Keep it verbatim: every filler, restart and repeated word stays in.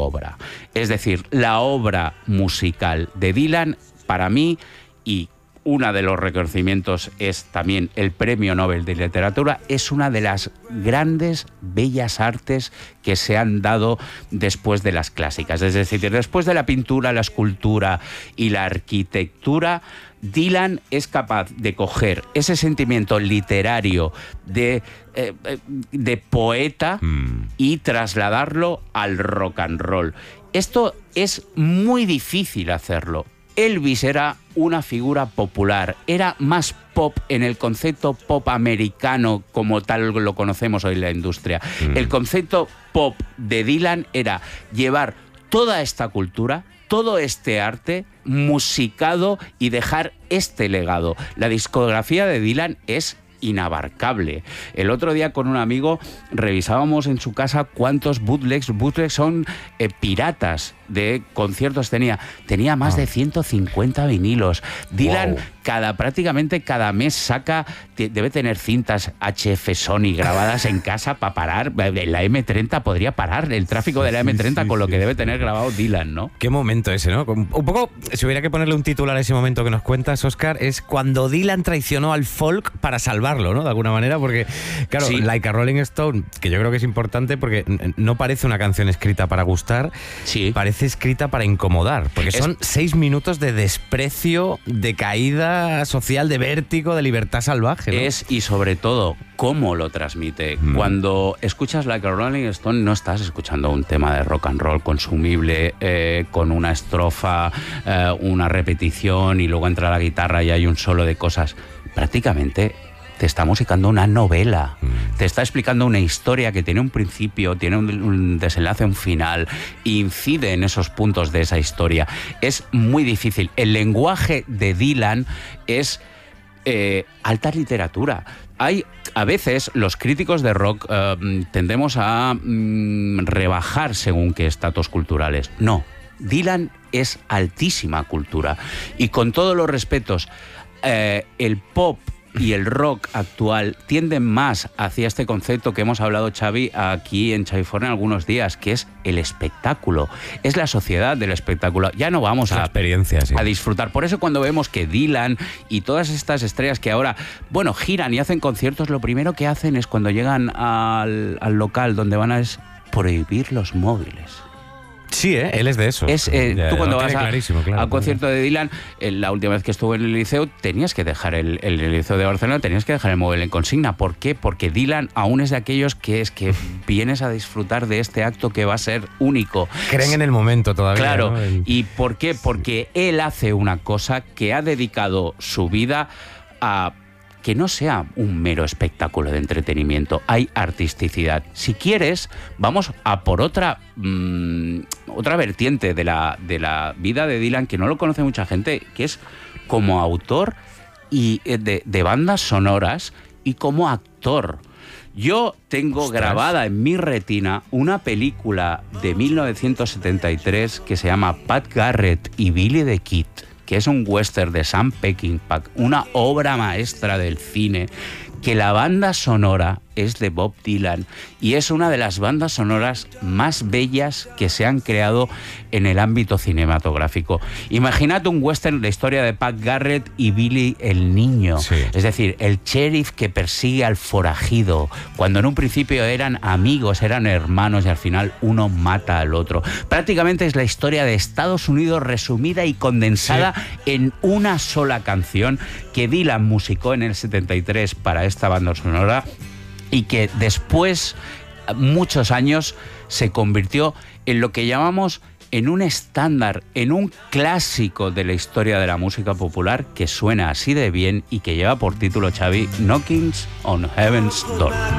obra. Es decir, la obra musical de Dylan, para mí, y uno de los reconocimientos es también el Premio Nobel de Literatura, es una de las grandes bellas artes que se han dado después de las clásicas. Es decir, después de la pintura, la escultura y la arquitectura, Dylan es capaz de coger ese sentimiento literario de, eh, de poeta mm. y trasladarlo al rock and roll. Esto es muy difícil hacerlo. Elvis era una figura popular, era más pop en el concepto pop americano como tal lo conocemos hoy en la industria. Mm. El concepto pop de Dylan era llevar toda esta cultura, todo este arte musicado y dejar este legado. La discografía de Dylan es inabarcable. El otro día con un amigo revisábamos en su casa cuántos bootlegs, bootlegs son eh, piratas de conciertos tenía. Tenía más ah. de ciento cincuenta vinilos. Dylan wow. cada prácticamente cada mes saca, debe tener cintas H F Sony grabadas en casa para parar. La eme treinta podría parar el tráfico de la eme treinta sí, sí, con lo que sí, debe sí. tener grabado Dylan, ¿no? Qué momento ese, ¿no? Un poco, si hubiera que ponerle un titular a ese momento que nos cuentas, Óscar, es cuando Dylan traicionó al folk para salvarlo, ¿no? De alguna manera, porque, claro, sí. Like a Rolling Stone, que yo creo que es importante porque no parece una canción escrita para gustar, sí. parece escrita para incomodar, porque son es... seis minutos de desprecio, de caída social, de vértigo, de libertad salvaje, ¿no? Es, y sobre todo, cómo lo transmite. Mm. Cuando escuchas Like a Rolling Stone, no estás escuchando un tema de rock and roll consumible, eh, con una estrofa, eh, una repetición, y luego entra la guitarra y hay un solo de cosas. Prácticamente te está musicando una novela, mm. te está explicando una historia que tiene un principio, tiene un, un desenlace, un final, incide en esos puntos de esa historia. Es muy difícil. El lenguaje de Dylan es eh, alta literatura. Hay, a veces, los críticos de rock eh, tendemos a mm, rebajar según qué estatus culturales. No, Dylan es altísima cultura. Y con todos los respetos, eh, el pop y el rock actual tienden más hacia este concepto que hemos hablado, Xavi, aquí en Xavifornia algunos días, que es el espectáculo. Es la sociedad del espectáculo. Ya no vamos a, experiencia, sí. a disfrutar. Por eso cuando vemos que Dylan y todas estas estrellas que ahora, bueno, giran y hacen conciertos, lo primero que hacen es cuando llegan al, al local donde van a es prohibir los móviles. Sí, ¿eh? Él es de eso. Es, eh, ya, tú cuando vas a, claro, al concierto de Dylan, eh, la última vez que estuve en el liceo, tenías que dejar el, el, el liceo de Barcelona, tenías que dejar el móvil en consigna. ¿Por qué? Porque Dylan aún es de aquellos que es que vienes a disfrutar de este acto que va a ser único. Creen en el momento todavía. Claro. ¿no? El... ¿Y por qué? Porque él hace una cosa que ha dedicado su vida a que no sea un mero espectáculo de entretenimiento. Hay artisticidad. Si quieres, vamos a por otra mmm, otra vertiente de la, de la vida de Dylan, que no lo conoce mucha gente, que es como autor y de, de bandas sonoras y como actor. Yo tengo Ostras. grabada en mi retina una película de mil novecientos setenta y tres que se llama Pat Garrett y Billy the Kid, que es un western de Sam Peckinpah, una obra maestra del cine, que la banda sonora es de Bob Dylan y es una de las bandas sonoras más bellas que se han creado en el ámbito cinematográfico. Imagínate un western de historia de Pat Garrett y Billy el niño, sí. es decir, el sheriff que persigue al forajido, cuando en un principio eran amigos, eran hermanos y al final uno mata al otro. Prácticamente es la historia de Estados Unidos resumida y condensada sí. en una sola canción que Dylan musicó en el setenta y tres para esta banda sonora y que después, muchos años, se convirtió en lo que llamamos en un estándar, en un clásico de la historia de la música popular que suena así de bien y que lleva por título, Xavi, Knockings on Heaven's Door.